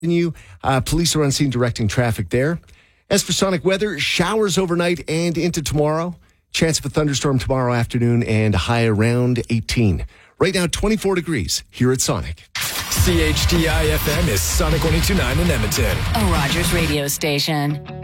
Avenue. Police are on scene directing traffic there. As for Sonic weather, showers overnight and into tomorrow. Chance of a thunderstorm tomorrow afternoon and a high around 18. Right now, 24 degrees here at Sonic. CHDI FM is Sonic 102.9 in Edmonton. A Rogers radio station.